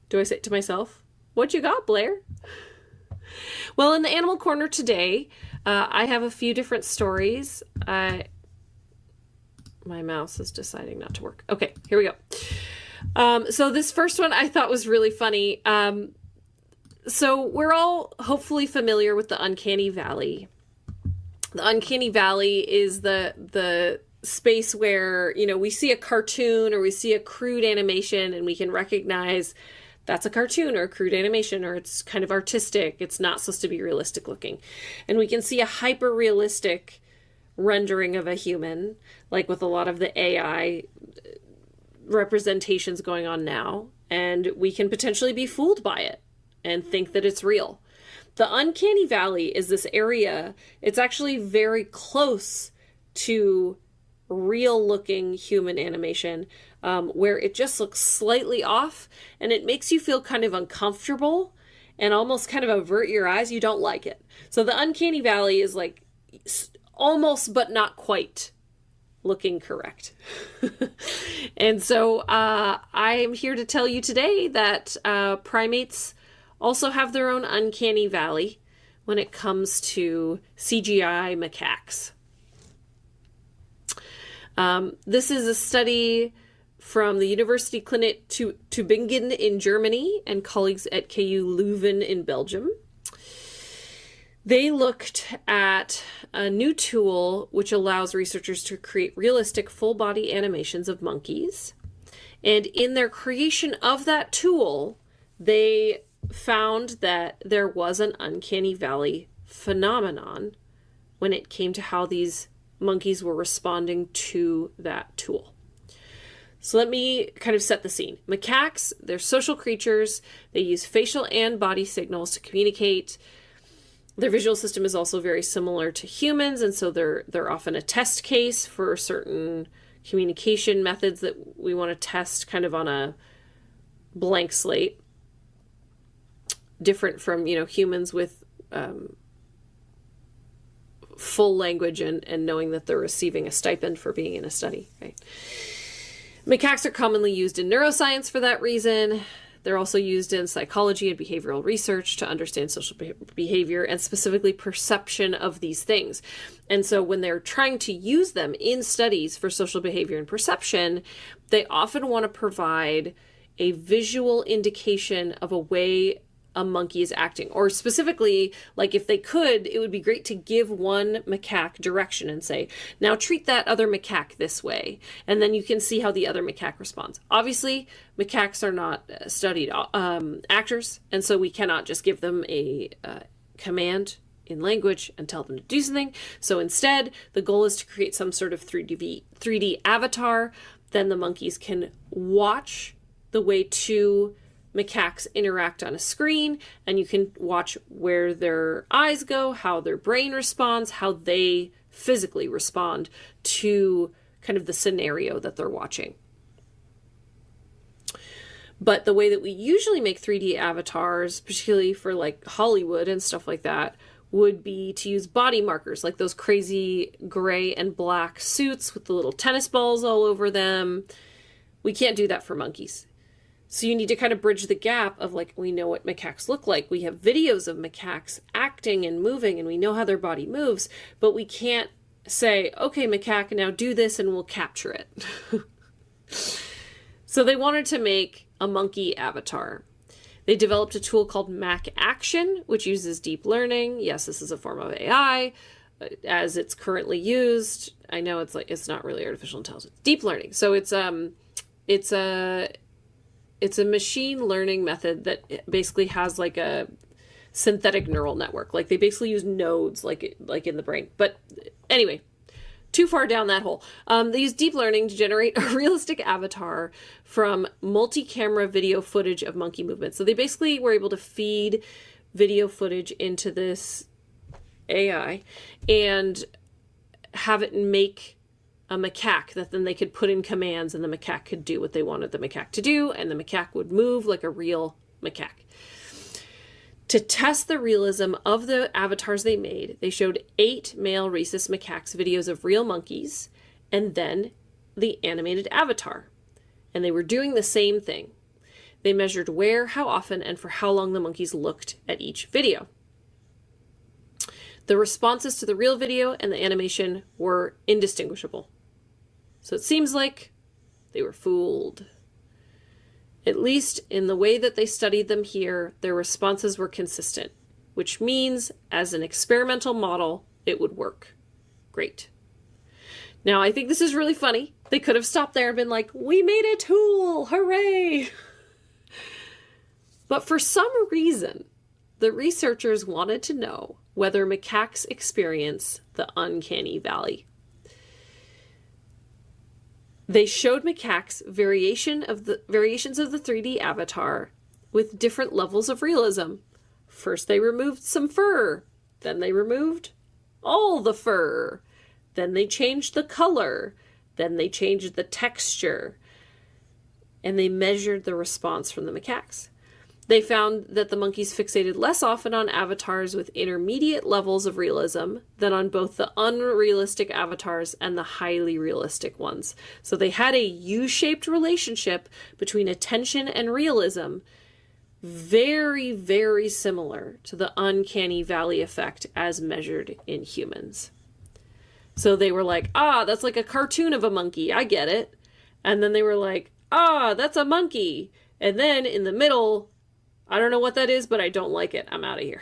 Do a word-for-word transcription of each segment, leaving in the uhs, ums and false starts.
Do I say it to myself? What you got, Blair? Well, in the Animal Corner today, uh, I have a few different stories. I... My mouse is deciding not to work. Okay, here we go. Um, so this first one I thought was really funny. Um, so we're all hopefully familiar with the Uncanny Valley. The Uncanny Valley is the the space where, you know, we see a cartoon or we see a crude animation and we can recognize that's a cartoon or a crude animation, or it's kind of artistic. It's not supposed to be realistic looking. And we can see a hyper realistic rendering of a human, like with a lot of the A I representations going on now, and we can potentially be fooled by it and think that it's real. The Uncanny Valley is this area, it's actually very close to real looking human animation, um, where it just looks slightly off and it makes you feel kind of uncomfortable and almost kind of avert your eyes. You don't like it. So the Uncanny Valley is like almost but not quite looking correct. And so uh, I am here to tell you today that uh, primates also have their own Uncanny Valley when it comes to C G I macaques. Um, this is a study from the University Clinic to Tübingen in Germany and colleagues at K U Leuven in Belgium. They looked at a new tool which allows researchers to create realistic full-body animations of monkeys. And in their creation of that tool, they found that there was an Uncanny Valley phenomenon when it came to how these monkeys were responding to that tool. So let me kind of set the scene. Macaques, they're social creatures. They use facial and body signals to communicate. Their visual system is also very similar to humans, and so they're they're often a test case for certain communication methods that we want to test kind of on a blank slate. Different from, you know, humans with um, full language and, and knowing that they're receiving a stipend for being in a study, right? Macaques are commonly used in neuroscience for that reason. They're also used in psychology and behavioral research to understand social be- behavior and specifically perception of these things. And so when they're trying to use them in studies for social behavior and perception, they often want to provide a visual indication of a way a monkey is acting. Or specifically, like if they could, it would be great to give one macaque direction and say, now treat that other macaque this way. And then you can see how the other macaque responds. Obviously, macaques are not studied um, actors, and so we cannot just give them a uh, command in language and tell them to do something. So instead, the goal is to create some sort of three D, three D avatar. Then the monkeys can watch the way two macaques interact on a screen, and you can watch where their eyes go, how their brain responds, how they physically respond to kind of the scenario that they're watching. But the way that we usually make three D avatars, particularly for like Hollywood and stuff like that, would be to use body markers, like those crazy gray and black suits with the little tennis balls all over them. We can't do that for monkeys. So you need to kind of bridge the gap of like, we know what macaques look like. We have videos of macaques acting and moving, and we know how their body moves, but we can't say, okay, macaque, now do this and we'll capture it. So they wanted to make a monkey avatar. They developed a tool called MacAction, which uses deep learning. Yes, this is a form of A I as it's currently used. I know it's like, it's not really artificial intelligence, deep learning. So it's, um, it's a, It's a machine learning method that basically has like a synthetic neural network. Like they basically use nodes like like in the brain. But anyway, too far down that hole. Um, they use deep learning to generate a realistic avatar from multi-camera video footage of monkey movements. So they basically were able to feed video footage into this A I and have it make a macaque that then they could put in commands, and the macaque could do what they wanted the macaque to do, and the macaque would move like a real macaque. To test the realism of the avatars they made, they showed eight male rhesus macaques videos of real monkeys and then the animated avatar. And they were doing the same thing. They measured where, how often, and for how long the monkeys looked at each video. The responses to the real video and the animation were indistinguishable. So it seems like they were fooled. At least in the way that they studied them here, their responses were consistent, which means as an experimental model, it would work. Great. Now, I think this is really funny. They could have stopped there and been like, we made a tool, hooray! But for some reason, the researchers wanted to know whether macaques experience the uncanny valley. They showed macaques variation of the variations of the three D avatar with different levels of realism. First they removed some fur, then they removed all the fur, then they changed the color, then they changed the texture, and they measured the response from the macaques. They found that the monkeys fixated less often on avatars with intermediate levels of realism than on both the unrealistic avatars and the highly realistic ones. So they had a U-shaped relationship between attention and realism, very, very similar to the uncanny valley effect as measured in humans. So they were like, ah, that's like a cartoon of a monkey. I get it. And then they were like, ah, that's a monkey. And then in the middle, I don't know what that is, but I don't like it. I'm out of here.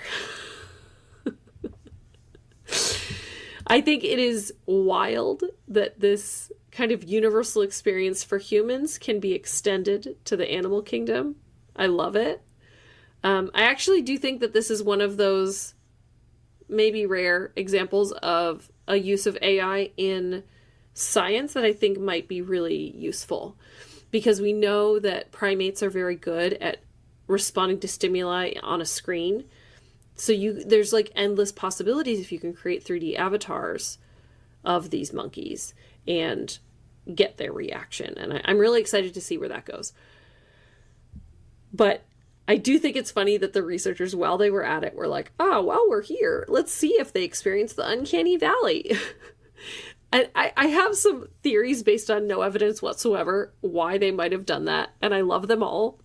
I think it is wild that this kind of universal experience for humans can be extended to the animal kingdom. I love it. Um, I actually do think that this is one of those maybe rare examples of a use of A I in science that I think might be really useful, because we know that primates are very good at responding to stimuli on a screen. So you there's like endless possibilities if you can create three D avatars of these monkeys and get their reaction. And I, I'm really excited to see where that goes. But I do think it's funny that the researchers, while they were at it, were like, oh, while we're here, let's see if they experience the uncanny valley. And I, I have some theories based on no evidence whatsoever why they might have done that. And I love them all.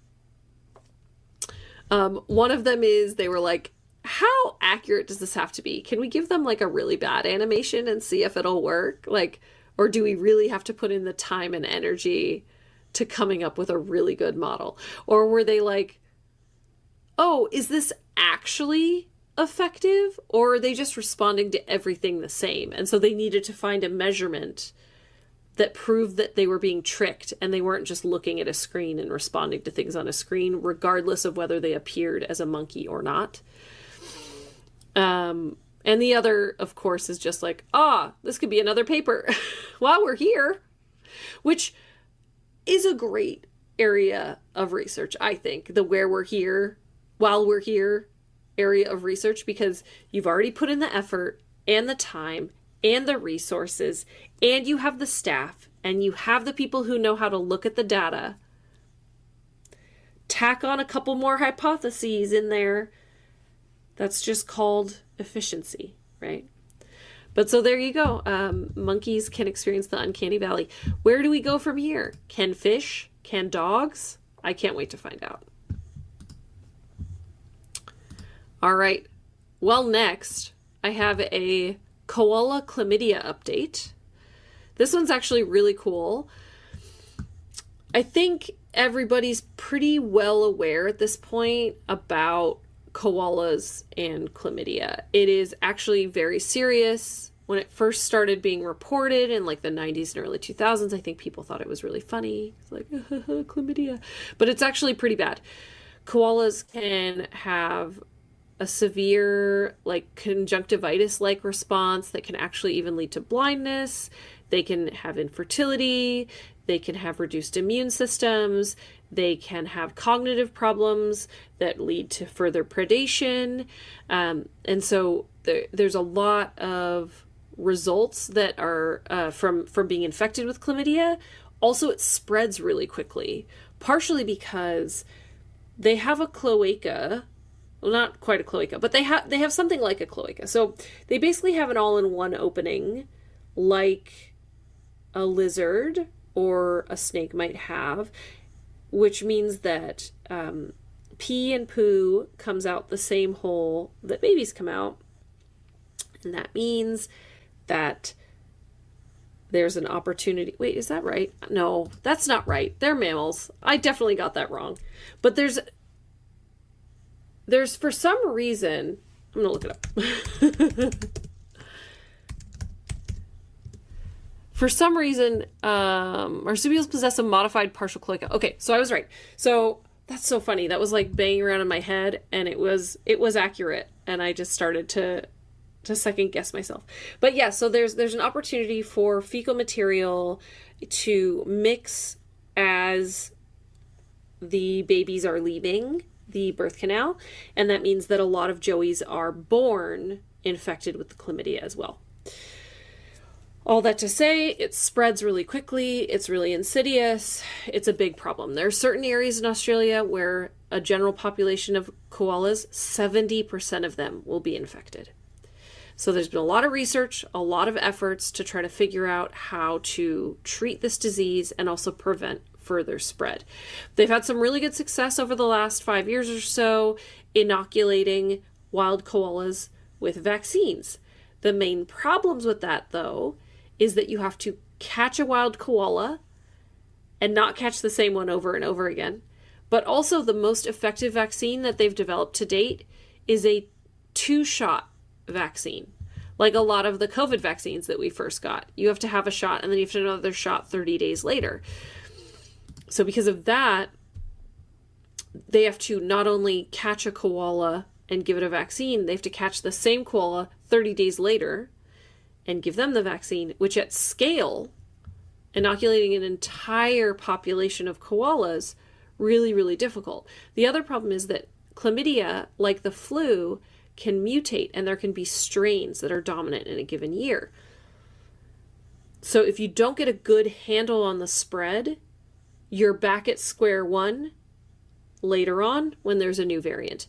Um, one of them is they were like, how accurate does this have to be? Can we give them like a really bad animation and see if it'll work? Like, or do we really have to put in the time and energy to coming up with a really good model? Or were they like, oh, is this actually effective? Or are they just responding to everything the same? And so they needed to find a measurement that proved that they were being tricked and they weren't just looking at a screen and responding to things on a screen, regardless of whether they appeared as a monkey or not. Um, and the other, of course, is just like, ah, this could be another paper while we're here, which is a great area of research, I think, the where we're here, while we're here area of research, because you've already put in the effort and the time and the resources, and you have the staff, and you have the people who know how to look at the data. Tack on a couple more hypotheses in there. That's just called efficiency, right? But so there you go. Um, monkeys can experience the uncanny valley. Where do we go from here? Can fish? Can dogs? I can't wait to find out. All right. Well, next, I have a koala chlamydia update. This one's actually really cool. I think everybody's pretty well aware at this point about koalas and chlamydia. It is actually very serious. When it first started being reported in like the nineties and early two thousands, I think people thought it was really funny. It's like, chlamydia. But it's actually pretty bad. Koalas can have a severe like conjunctivitis-like response that can actually even lead to blindness. They can have infertility. They can have reduced immune systems. They can have cognitive problems that lead to further predation. Um, and so there, there's a lot of results that are uh, from, from being infected with chlamydia. Also, it spreads really quickly, partially because they have a cloaca. Well, not quite a cloaca, but they have they have something like a cloaca. So they basically have an all-in-one opening like a lizard or a snake might have. which means that um, pee and poo comes out the same hole that babies come out. And that means that there's an opportunity. Wait, is that right? No, that's not right. They're mammals. I definitely got that wrong. But there's, there's for some reason, I'm going to look it up. For some reason, um, marsupials possess a modified partial cloaca. Okay, so I was right. So that's so funny. That was like banging around in my head, and it was it was accurate, and I just started to to second guess myself. But yeah, so there's there's an opportunity for fecal material to mix as the babies are leaving the birth canal, and that means that a lot of joeys are born infected with the chlamydia as well. All that to say, it spreads really quickly, it's really insidious, it's a big problem. There are certain areas in Australia where a general population of koalas, seventy percent of them will be infected. So there's been a lot of research, a lot of efforts to try to figure out how to treat this disease and also prevent further spread. They've had some really good success over the last five years or so inoculating wild koalas with vaccines. The main problems with that, though, is that you have to catch a wild koala and not catch the same one over and over again. But also the most effective vaccine that they've developed to date is a two-shot vaccine. Like a lot of the COVID vaccines that we first got. You have to have a shot and then you have to have another shot thirty days later. So because of that, they have to not only catch a koala and give it a vaccine, they have to catch the same koala thirty days later and give them the vaccine, which at scale, inoculating an entire population of koalas, really, really difficult. The other problem is that chlamydia, like the flu, can mutate and there can be strains that are dominant in a given year. So if you don't get a good handle on the spread, you're back at square one later on when there's a new variant.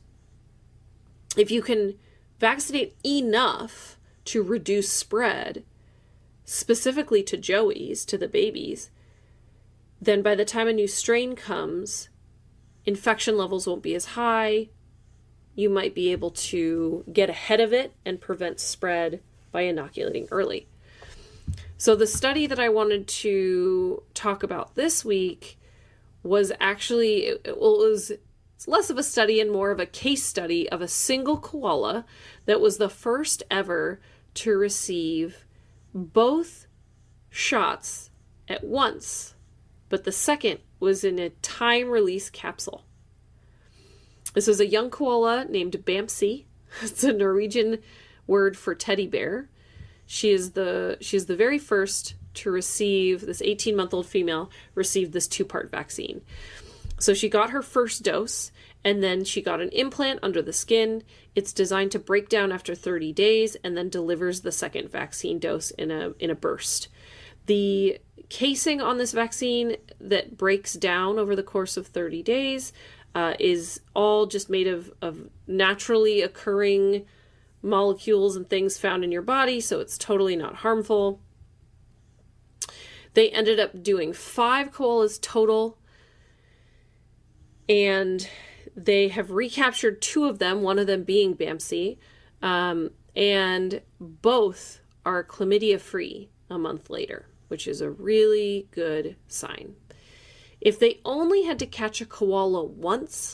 If you can vaccinate enough to reduce spread, specifically to joeys, to the babies, then by the time a new strain comes, infection levels won't be as high. You might be able to get ahead of it and prevent spread by inoculating early. So the study that I wanted to talk about this week was actually, it, well, it was it's less of a study and more of a case study of a single koala that was the first ever to receive both shots at once, but the second was in a time-release capsule. This was a young koala named Bamse. It's a Norwegian word for teddy bear. She is the she is the very first to receive, this eighteen-month-old female received this two-part vaccine. So she got her first dose, and then she got an implant under the skin. It's designed to break down after thirty days and then delivers the second vaccine dose in a in a burst. The casing on this vaccine that breaks down over the course of thirty days uh, is all just made of, of naturally occurring molecules and things found in your body, so it's totally not harmful. They ended up doing five koalas total, and they have recaptured two of them, one of them being Bamse, um, and both are chlamydia-free a month later, which is a really good sign. If they only had to catch a koala once,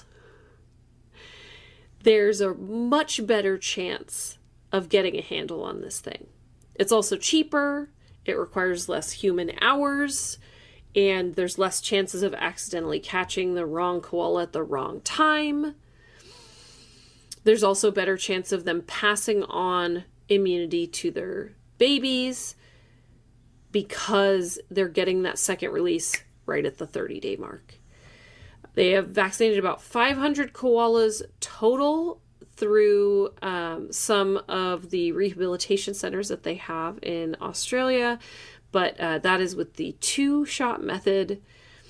there's a much better chance of getting a handle on this thing. It's also cheaper, it requires less human hours, and there's less chances of accidentally catching the wrong koala at the wrong time. There's also a better chance of them passing on immunity to their babies because they're getting that second release right at the thirty-day mark. They have vaccinated about five hundred koalas total through um, some of the rehabilitation centers that they have in Australia, but uh, that is with the two-shot method.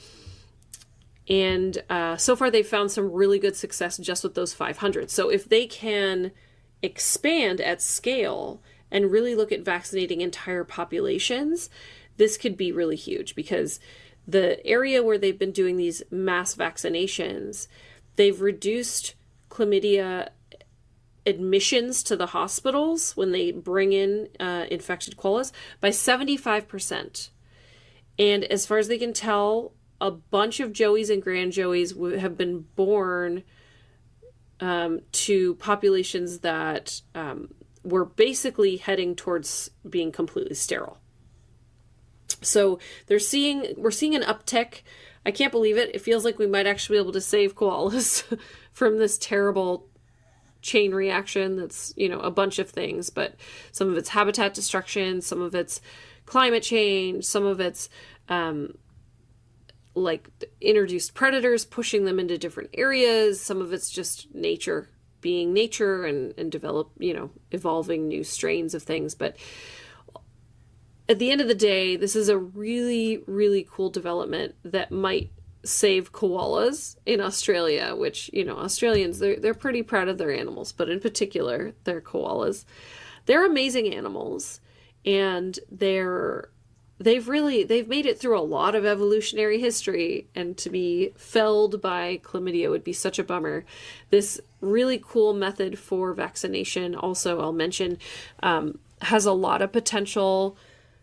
And uh, so far they've found some really good success just with those five hundred. So if they can expand at scale and really look at vaccinating entire populations, this could be really huge, because the area where they've been doing these mass vaccinations, they've reduced chlamydia admissions to the hospitals when they bring in uh, infected koalas by seventy-five percent. And as far as they can tell, a bunch of joeys and grand joeys have been born um, to populations that um, were basically heading towards being completely sterile. So they're seeing, we're seeing an uptick. I can't believe it. It feels like we might actually be able to save koalas from this terrible chain reaction that's, you know, a bunch of things, but some of it's habitat destruction, some of it's climate change, some of it's um, like introduced predators pushing them into different areas, some of it's just nature being nature and, and develop, you know, evolving new strains of things. But at the end of the day, this is a really, really cool development that might save koalas in Australia, which, you know, Australians, they're, they're pretty proud of their animals, but in particular, their koalas. They're amazing animals, and they're, they've really, they've made it through a lot of evolutionary history, and to be felled by chlamydia would be such a bummer. This really cool method for vaccination, also, I'll mention, um, has a lot of potential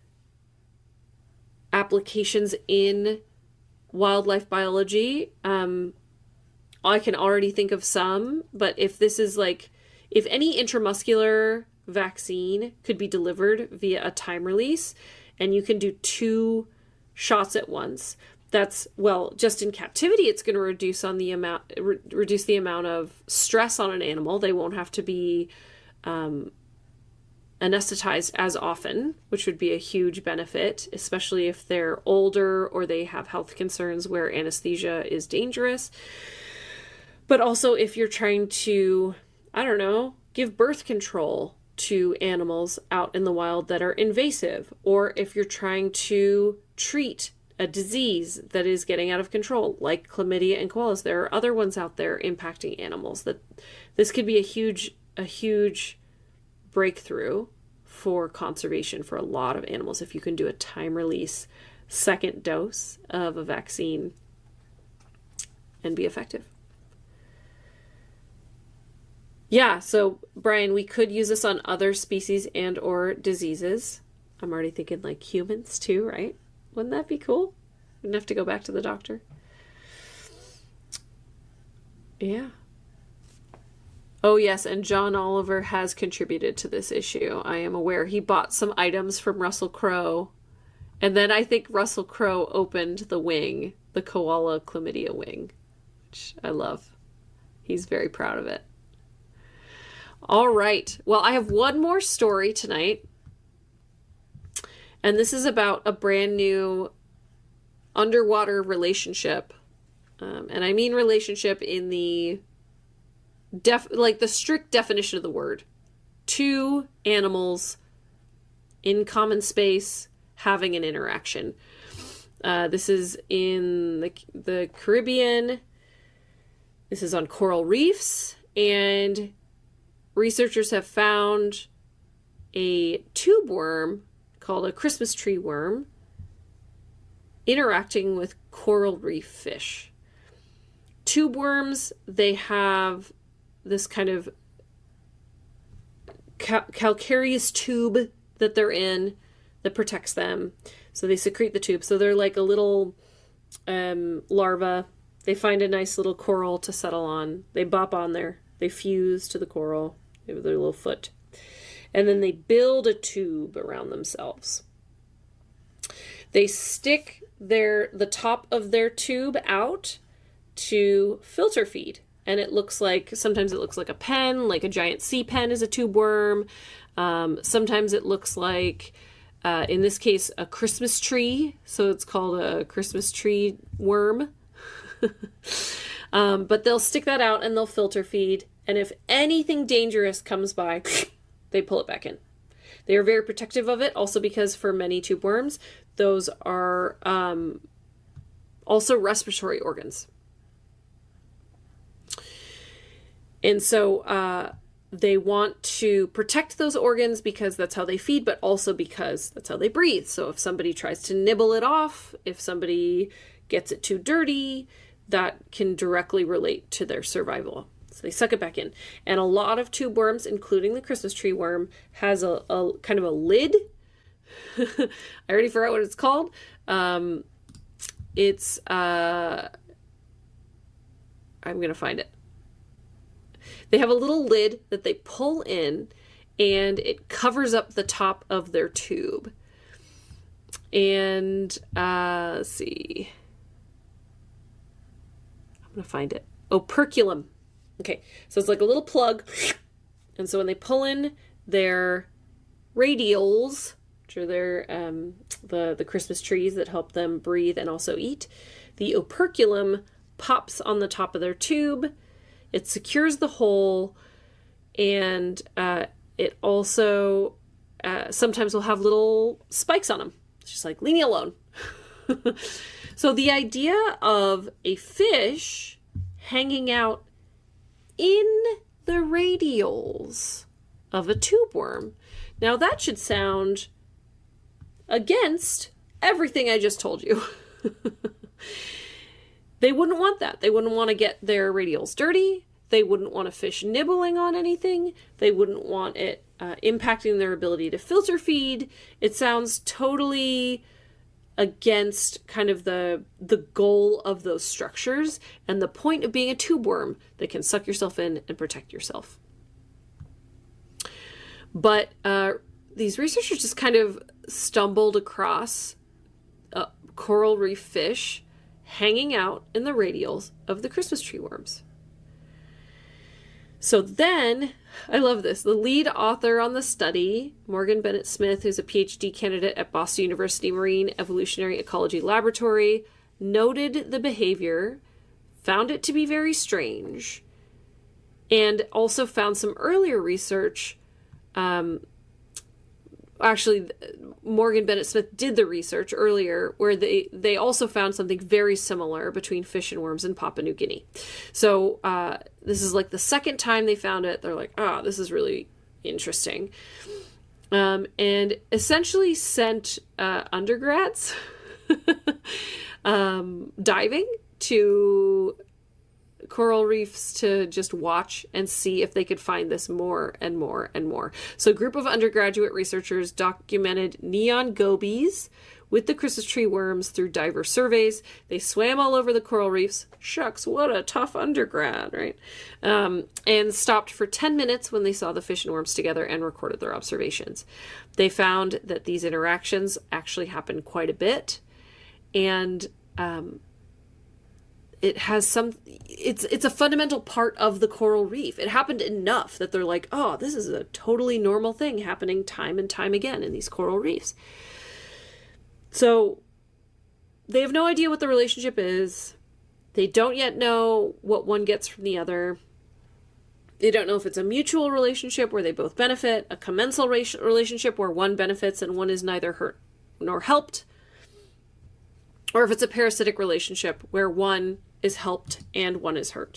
applications in wildlife biology. Um, I can already think of some, but if this is like, if any intramuscular vaccine could be delivered via a time release, and you can do two shots at once, that's, well, just in captivity, it's going to reduce on the amount, re- reduce the amount of stress on an animal. They won't have to be um, anesthetized as often, which would be a huge benefit, especially if they're older or they have health concerns where anesthesia is dangerous. But also if you're trying to, I don't know, give birth control to animals out in the wild that are invasive, or if you're trying to treat a disease that is getting out of control, like chlamydia and koalas. There are other ones out there impacting animals. That this could be a huge, a huge breakthrough for conservation for a lot of animals if you can do a time release second dose of a vaccine and be effective. Yeah, so Brian, we could use this on other species and or diseases. I'm already thinking like humans too, right? Wouldn't that be cool? Wouldn't have to go back to the doctor. Yeah. Oh, yes, and John Oliver has contributed to this issue. I am aware. He bought some items from Russell Crowe, and then I think Russell Crowe opened the wing, the koala chlamydia wing, which I love. He's very proud of it. All right. Well, I have one more story tonight, and this is about a brand new underwater relationship, um, and I mean relationship in the Def, like the strict definition of the word. Two animals in common space having an interaction. Uh, this is in the, the Caribbean. This is on coral reefs, and researchers have found a tube worm called a Christmas tree worm interacting with coral reef fish. Tube worms, they have this kind of cal- calcareous tube that they're in that protects them. So they secrete the tube. So they're like a little um, larva. They find a nice little coral to settle on. They bop on there. They fuse to the coral with their little foot. And then they build a tube around themselves. They stick their the top of their tube out to filter feed. And it looks like, sometimes it looks like a pen, like a giant sea pen is a tube worm. Um, sometimes it looks like, uh, in this case, a Christmas tree. So it's called a Christmas tree worm. um, but they'll stick that out and they'll filter feed. And if anything dangerous comes by, they pull it back in. They are very protective of it, also because for many tube worms, those are um, also respiratory organs. And so uh, they want to protect those organs because that's how they feed, but also because that's how they breathe. So if somebody tries to nibble it off, if somebody gets it too dirty, that can directly relate to their survival. So they suck it back in. And a lot of tube worms, including the Christmas tree worm, has a, a kind of a lid. I already forgot what it's called. Um, it's, uh, I'm going to find it. They have a little lid that they pull in, and it covers up the top of their tube. And, uh, let's see. I'm going to find it. Operculum. Okay, so it's like a little plug. And so when they pull in their radioles, which are their, um, the, the Christmas trees that help them breathe and also eat, the operculum pops on the top of their tube. It secures the hole, and uh, it also uh, sometimes will have little spikes on them. It's just like, leave me alone. So the idea of a fish hanging out in the radioles of a tube worm. Now that should sound against everything I just told you. They wouldn't want that. They wouldn't want to get their radioles dirty. They wouldn't want a fish nibbling on anything. They wouldn't want it uh, impacting their ability to filter feed. It sounds totally against kind of the the goal of those structures and the point of being a tube worm that can suck yourself in and protect yourself. But uh, these researchers just kind of stumbled across a coral reef fish hanging out in the radioles of the Christmas tree worms. So then, I love this, the lead author on the study, Morgan Bennett Smith, who's a PhD candidate at Boston University Marine Evolutionary Ecology Laboratory, noted the behavior, found it to be very strange, and also found some earlier research. Um, actually, Morgan Bennett Smith did the research earlier where they, they also found something very similar between fish and worms in Papua New Guinea. So uh, this is like the second time they found it. They're like, ah, oh, this is really interesting. Um, and essentially sent uh, undergrads um, diving to coral reefs to just watch and see if they could find this more and more and more. So a group of undergraduate researchers documented neon gobies with the Christmas tree worms through diver surveys. They swam all over the coral reefs. Shucks, what a tough undergrad, right? Um, and stopped for ten minutes when they saw the fish and worms together and recorded their observations. They found that these interactions actually happened quite a bit. And um, it has some, it's it's a fundamental part of the coral reef. It happened enough that they're like, oh, this is a totally normal thing happening time and time again in these coral reefs. So they have no idea what the relationship is. They don't yet know what one gets from the other. They don't know if it's a mutual relationship where they both benefit, a commensal relationship where one benefits and one is neither hurt nor helped, or if it's a parasitic relationship where one is helped and one is hurt.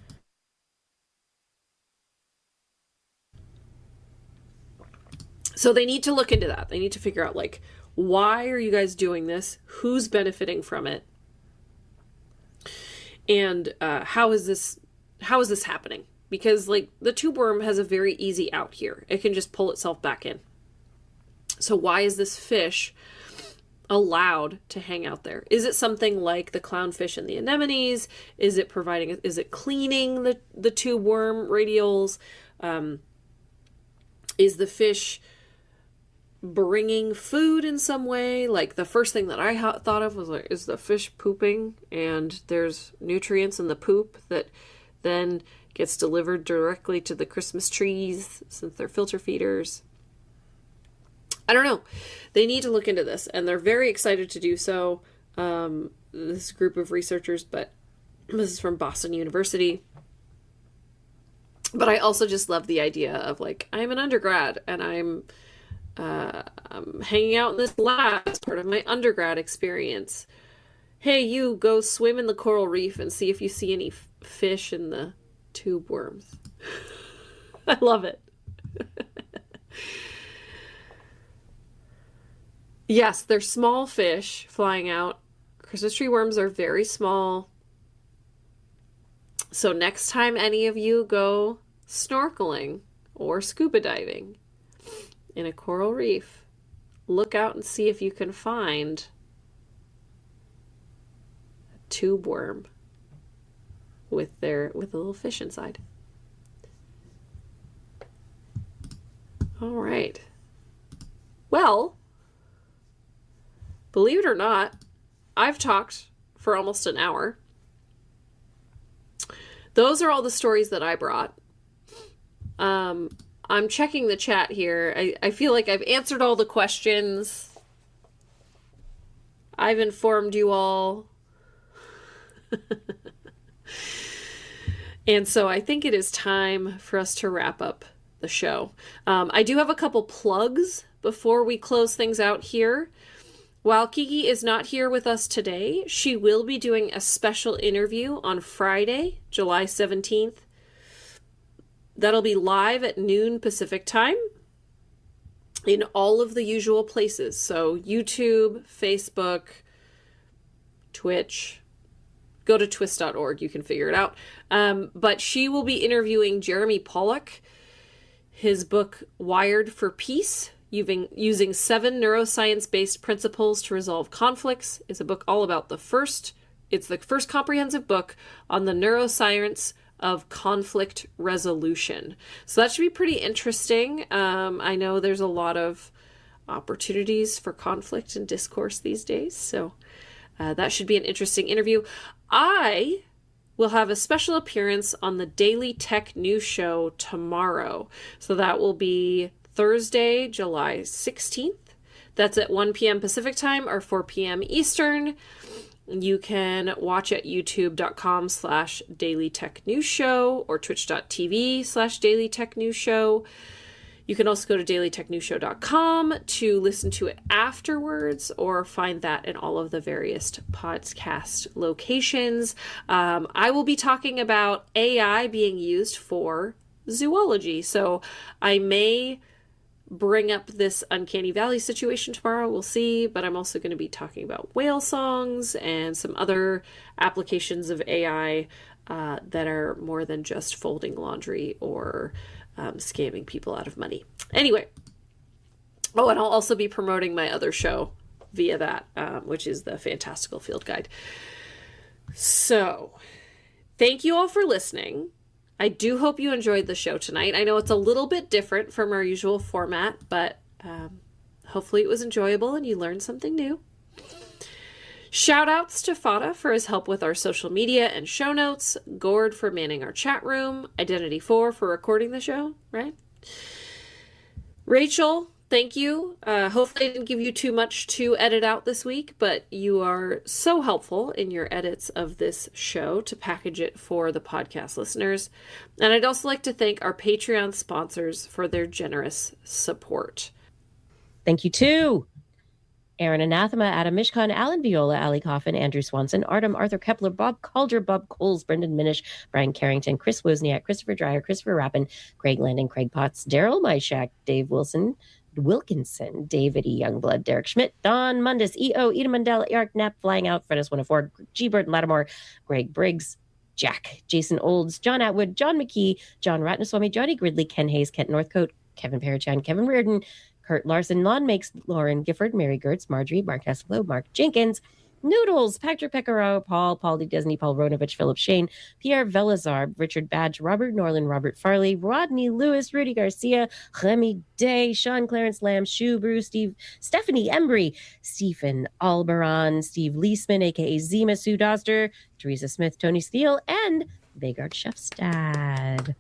So they need to look into that. They need to figure out, like, why are you guys doing this? Who's benefiting from it? And uh, how is this, how is this happening? Because, like, the tube worm has a very easy out here. It can just pull itself back in. So why is this fish allowed to hang out there? Is it something like the clownfish in the anemones? Is it providing, is it cleaning the, the tube worm radioles? Um, is the fish bringing food in some way? Like, the first thing that I ha- thought of was, like, is the fish pooping and there's nutrients in the poop that then gets delivered directly to the Christmas trees since they're filter feeders? I don't know. They need to look into this, and they're very excited to do so. Um, this group of researchers, but this is from Boston University. But I also just love the idea of, like, I'm an undergrad and I'm, uh, I'm hanging out in this lab as part of my undergrad experience. Hey, you go swim in the coral reef and see if you see any f- fish in the tube worms. I love it. Yes, they're small fish flying out. Christmas tree worms are very small. So next time any of you go snorkeling or scuba diving in a coral reef, look out and see if you can find a tube worm with their with a little fish inside. All right. Well, believe it or not, I've talked for almost an hour. Those are all the stories that I brought. Um, I'm checking the chat here. I, I feel like I've answered all the questions. I've informed you all. And so I think it is time for us to wrap up the show. Um, I do have a couple plugs before we close things out here. While Kiki is not here with us today, she will be doing a special interview on Friday, July seventeenth. That'll be live at noon Pacific time in all of the usual places. So YouTube, Facebook, Twitch. Go to twist dot org. You can figure it out. Um, but she will be interviewing Jeremy Pollack. His book, Wired for Peace, Using, using seven neuroscience-based principles to resolve conflicts, is a book all about the first, it's the first comprehensive book on the neuroscience of conflict resolution. So that should be pretty interesting. Um, I know there's a lot of opportunities for conflict and discourse these days, so uh, that should be an interesting interview. I will have a special appearance on the Daily Tech News Show tomorrow. So that will be Thursday, July sixteenth. That's at one p.m. Pacific time or four p.m. Eastern. You can watch at youtube.com slash Daily Tech News Show or twitch.tv slash Daily Tech News Show. You can also go to daily tech news show dot com to listen to it afterwards or find that in all of the various podcast locations. Um, I will be talking about A I being used for zoology. So I may bring up this Uncanny Valley situation tomorrow. We'll see. But I'm also going to be talking about whale songs and some other applications of A I uh, that are more than just folding laundry or um, scamming people out of money. Anyway. Oh, and I'll also be promoting my other show via that, um, which is the Fantastical Field Guide. So, thank you all for listening. I do hope you enjoyed the show tonight. I know it's a little bit different from our usual format, but um, hopefully it was enjoyable and you learned something new. Shout outs to Fada for his help with our social media and show notes, Gord for manning our chat room, Identity four for recording the show, right? Rachel, thank you. Uh, hopefully I didn't give you too much to edit out this week, but you are so helpful in your edits of this show to package it for the podcast listeners. And I'd also like to thank our Patreon sponsors for their generous support. Thank you too. Aaron Anathema, Adam Mishkan, Alan Viola, Ali Coffin, Andrew Swanson, Artem, Arthur Kepler, Bob Calder, Bob Coles, Brendan Minish, Brian Carrington, Chris Wozniak, Christopher Dreyer, Christopher Rappin, Craig Landon, Craig Potts, Daryl Myshak, Dave Wilson, Wilkinson, David E. Youngblood, Derek Schmidt, Don Mundus, E O, Eda Mundell, Eric Knapp, Flying Out, Fredis Winiford, G. Bird Lattimore, Greg Briggs, Jack, Jason Olds, John Atwood, John McKee, John Ratnaswamy, Johnny Gridley, Ken Hayes, Kent Northcote, Kevin Parachan, Kevin Reardon, Kurt Larson, Lon Makes, Lauren Gifford, Mary Gertz, Marjorie, Mark Haslow, Mark Jenkins, Noodles, Patrick Pecoraro, Paul, Paul D. Disney, Paul Ronovich, Philip Shane, Pierre Velazar, Richard Badge, Robert Norland, Robert Farley, Rodney Lewis, Rudy Garcia, Remy Day, Sean Clarence Lamb, Shu Bruce, Steve, Stephanie Embry, Stephen Albaran, Steve Leisman, aka Zima Sue Doster, Teresa Smith, Tony Steele, and Vegard Shefstad.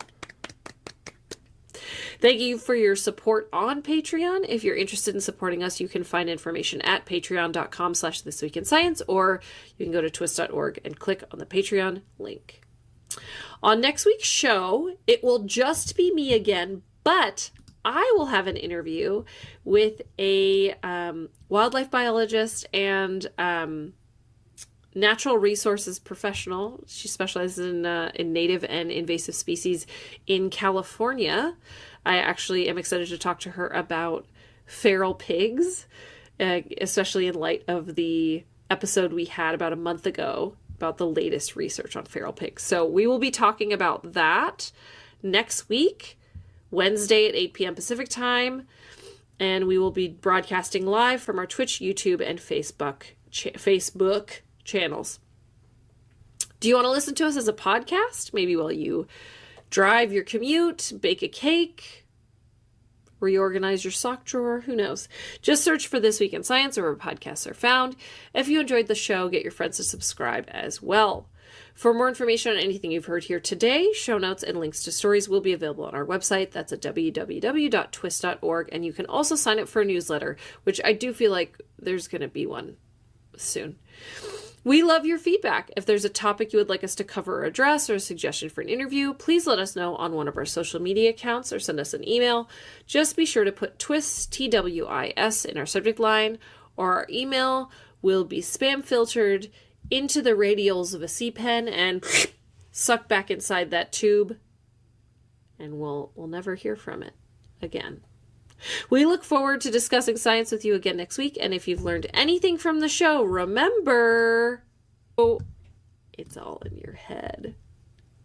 Thank you for your support on Patreon. If you're interested in supporting us, you can find information at patreon.com slash this week in science, or you can go to twist dot org and click on the Patreon link. On next week's show, it will just be me again, but I will have an interview with a um, wildlife biologist and um, natural resources professional. She specializes in uh, in native and invasive species in California. I actually am excited to talk to her about feral pigs, uh, especially in light of the episode we had about a month ago about the latest research on feral pigs. So we will be talking about that next week, Wednesday at eight p.m. Pacific time, and we will be broadcasting live from our Twitch, YouTube, and Facebook cha- Facebook channels. Do you want to listen to us as a podcast? Maybe while you drive your commute, bake a cake, reorganize your sock drawer, who knows? Just search for This Week in Science wherever podcasts are found. If you enjoyed the show, get your friends to subscribe as well. For more information on anything you've heard here today, show notes and links to stories will be available on our website. That's at w w w dot twist dot org. And you can also sign up for a newsletter, which I do feel like there's going to be one soon. We love your feedback. If there's a topic you would like us to cover or address or a suggestion for an interview, please let us know on one of our social media accounts or send us an email. Just be sure to put TWIS, T W I S, in our subject line, or our email will be spam filtered into the radials of a C pen and sucked back inside that tube, and we'll we'll never hear from it again. We look forward to discussing science with you again next week, and if you've learned anything from the show, remember, oh, it's all in your head.